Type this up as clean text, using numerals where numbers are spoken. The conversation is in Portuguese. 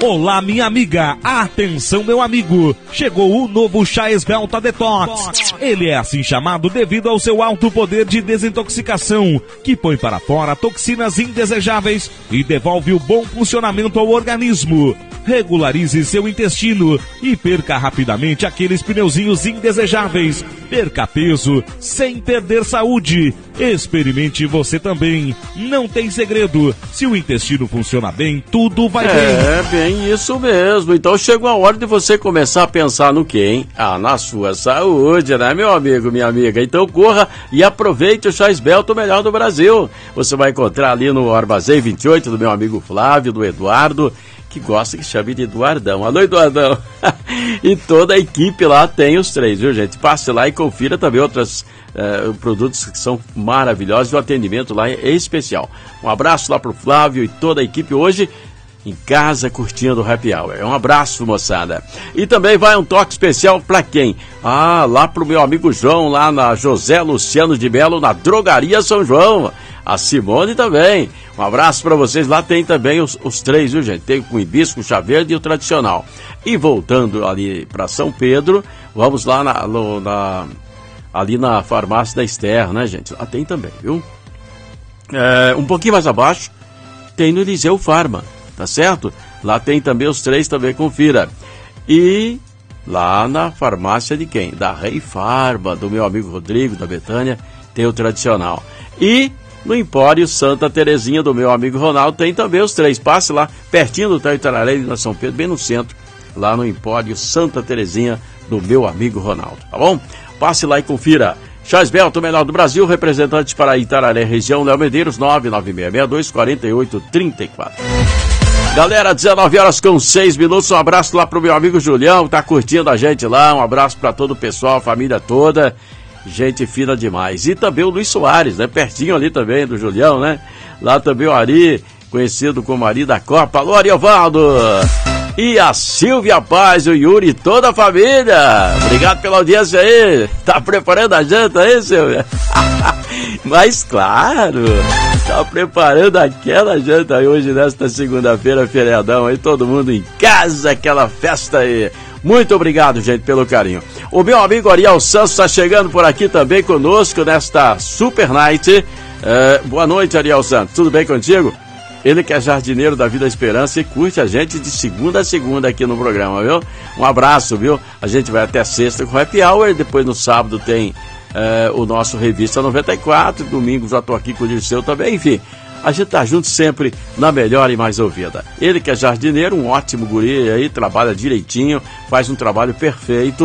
Olá, minha amiga. Atenção, meu amigo. Chegou o novo chá Esbelta Detox. Ele é assim chamado devido ao seu alto poder de desintoxicação, que põe para fora toxinas indesejáveis e devolve o bom funcionamento ao organismo. Regularize seu intestino e perca rapidamente aqueles pneuzinhos indesejáveis. Perca peso sem perder saúde. Experimente você também. Não tem segredo. Se o intestino funciona bem, tudo vai bem. É, bem isso mesmo. Então chegou a hora de você começar a pensar no quê, hein? Ah, na sua saúde, né, meu amigo, minha amiga? Então corra e aproveite o chá Esbelta, o melhor do Brasil. Você vai encontrar ali no Armazém 28 do meu amigo Flávio, do Eduardo, que gosta que chame de Eduardão. Alô, Eduardão. E toda a equipe lá tem os três, viu, gente? Passe lá e confira também outros produtos que são maravilhosos. O atendimento lá é especial. Um abraço lá pro Flávio e toda a equipe hoje em casa curtindo o Happy Hour. Um abraço, moçada. E também vai um toque especial pra quem? Ah, lá pro meu amigo João, lá na José Luciano de Melo, na Drogaria São João. A Simone também. Um abraço para vocês. Lá tem também os três, viu, gente? Tem o hibisco, chá verde e o tradicional. E voltando ali para São Pedro, vamos lá ali na farmácia da Esther, né, gente? Lá tem também, viu? Um pouquinho mais abaixo, tem no Eliseu Farma, tá certo? Lá tem também os três, também confira. E lá na farmácia de quem? Da Rei Farma, do meu amigo Rodrigo, da Betânia, tem o tradicional. E no Empório Santa Terezinha, do meu amigo Ronaldo, tem também os três. Passe lá, pertinho do Itararé, na São Pedro, bem no centro, lá no Empório Santa Terezinha, do meu amigo Ronaldo, tá bom? Passe lá e confira. Chá Esbelta, o melhor do Brasil, representante para Itararé, região, Léo Medeiros, 99662-4834. Galera, 19h06, um abraço lá pro meu amigo Julião, que tá curtindo a gente lá, um abraço para todo o pessoal, a família toda. Gente fina demais. E também o Luiz Soares, né? Pertinho ali também do Julião, né? Lá também o Ari, conhecido como Ari da Copa. Alô, Ariovaldo! E a Silvia Paz, o Yuri e toda a família. Obrigado pela audiência aí. Tá preparando a janta aí, Silvia? Mas claro, tá preparando aquela janta aí hoje, nesta segunda-feira, feriadão aí, todo mundo em casa, aquela festa aí. Muito obrigado, gente, pelo carinho. O meu amigo Ariel Santos está chegando por aqui também conosco nesta Super Night. Boa noite, Ariel Santos. Tudo bem contigo? Ele que é jardineiro da Vida Esperança e curte a gente de segunda a segunda aqui no programa, viu? Um abraço, viu? A gente vai até sexta com o Happy Hour, depois no sábado tem o nosso Revista 94, domingo já estou aqui com o Dirceu também, enfim. A gente tá junto sempre na melhor e mais ouvida. Ele que é jardineiro, um ótimo guri aí, trabalha direitinho, faz um trabalho perfeito.